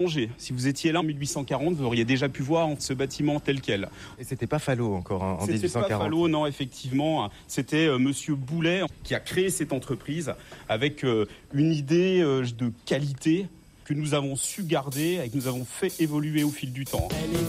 Si vous étiez là en 1840, vous auriez déjà pu voir ce bâtiment tel quel. Et c'était pas Fallot encore en C'était 1840. pas Fallot, non, effectivement. C'était Monsieur Boulet qui a créé cette entreprise avec une idée de qualité que nous avons su garder et que nous avons fait évoluer au fil du temps.